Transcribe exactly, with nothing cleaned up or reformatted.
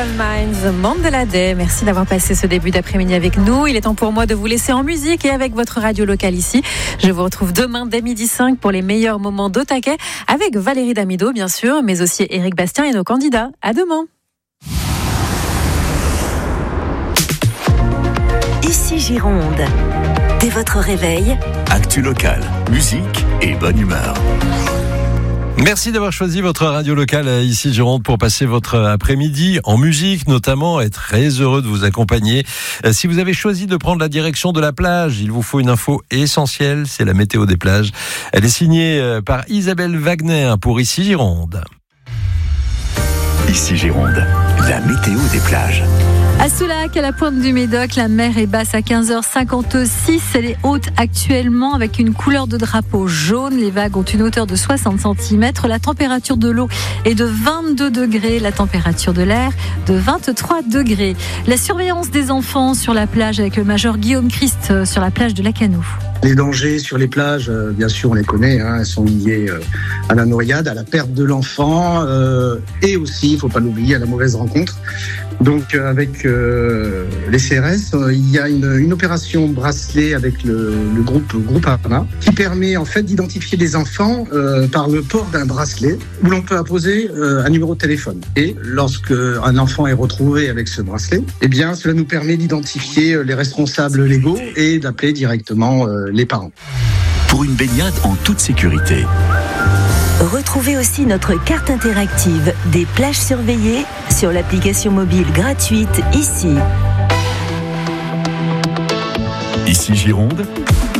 Simple Minds, Mandela Day. Merci d'avoir passé ce début d'après-midi avec nous. Il est temps pour moi de vous laisser en musique et avec votre radio locale ici. Je vous retrouve demain dès midi cinq pour les meilleurs moments d'Otaquet avec Valérie Damido, bien sûr, mais aussi Éric Bastien et nos candidats. À demain. Ici Gironde. Dès votre réveil, actu local, musique et bonne humeur. Merci d'avoir choisi votre radio locale ici Gironde pour passer votre après-midi en musique notamment, et très heureux de vous accompagner. Si vous avez choisi de prendre la direction de la plage, il vous faut une info essentielle, c'est la météo des plages. Elle est signée par Isabelle Wagner pour Ici Gironde. Ici Gironde, la météo des plages. À Soulac, à la pointe du Médoc, la mer est basse à quinze heures cinquante-six. Elle est haute actuellement avec une couleur de drapeau jaune. Les vagues ont une hauteur de soixante centimètres. La température de l'eau est de vingt-deux degrés. La température de l'air de vingt-trois degrés. La surveillance des enfants sur la plage avec le major Guillaume Christ sur la plage de Lacanau. Les dangers sur les plages, euh, bien sûr, on les connaît, hein, elles sont liées euh, à la noyade, à la perte de l'enfant euh, et aussi, il ne faut pas l'oublier, à la mauvaise rencontre. Donc, euh, avec euh, les C R S, euh, il y a une, une opération bracelet avec le, le groupe Groupama qui permet en fait d'identifier les enfants euh, par le port d'un bracelet où l'on peut apposer euh, un numéro de téléphone. Et lorsque un enfant est retrouvé avec ce bracelet, eh bien, cela nous permet d'identifier les responsables légaux et d'appeler directement euh, les parents. Pour une baignade en toute sécurité. Retrouvez aussi notre carte interactive des plages surveillées sur l'application mobile gratuite Ici. Ici Gironde,